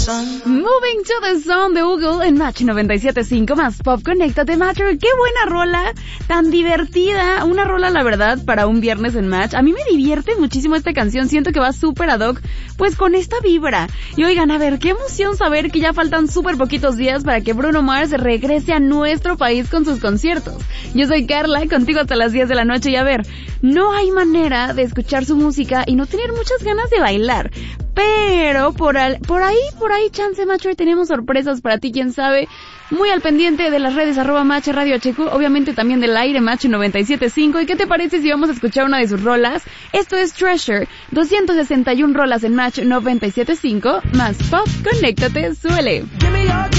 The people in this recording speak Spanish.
Moving to the Sun de Google en Match 97.5 más Pop. Conéctate, Matcher. Qué buena rola, tan divertida. Una rola, la verdad, para un viernes en Match. A mí me divierte muchísimo esta canción. Siento que va súper ad hoc, pues con esta vibra. Y oigan, a ver, qué emoción saber que ya faltan súper poquitos días para que Bruno Mars regrese a nuestro país con sus conciertos. Yo soy Carla, contigo hasta las 10 de la noche. Y a ver, no hay manera de escuchar su música y no tener muchas ganas de bailar. Pero por ahí, chance, Macho, tenemos sorpresas para ti, quién sabe. Muy al pendiente de las redes @Match Radio HQ, obviamente también del aire Match 97.5. ¿Y qué te parece si vamos a escuchar una de sus rolas? Esto es Treasure, 261 rolas en Match 97.5, más Pop. Conéctate, suele.